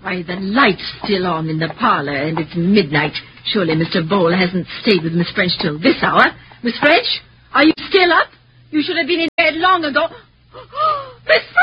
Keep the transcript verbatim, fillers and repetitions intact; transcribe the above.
Why, the light's still on in the parlour, and it's midnight. Surely Mister Bole hasn't stayed with Miss French till this hour. Miss French, are you still up? You should have been in bed long ago. Miss French!